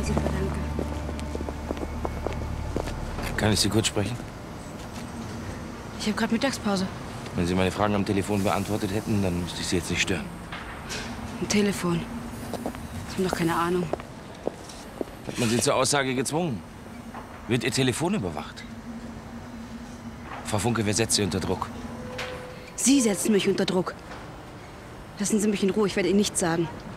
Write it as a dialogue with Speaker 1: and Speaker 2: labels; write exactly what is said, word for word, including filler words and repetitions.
Speaker 1: Super, danke.
Speaker 2: Kann ich Sie kurz sprechen?
Speaker 1: Ich habe gerade Mittagspause.
Speaker 2: Wenn Sie meine Fragen am Telefon beantwortet hätten, dann müsste ich Sie jetzt nicht stören.
Speaker 1: Ein Telefon. Sie haben doch keine Ahnung.
Speaker 2: Hat man Sie zur Aussage gezwungen? Wird Ihr Telefon überwacht? Frau Funke, wer setzt Sie unter Druck?
Speaker 1: Sie setzen mich unter Druck. Lassen Sie mich in Ruhe, ich werde Ihnen nichts sagen.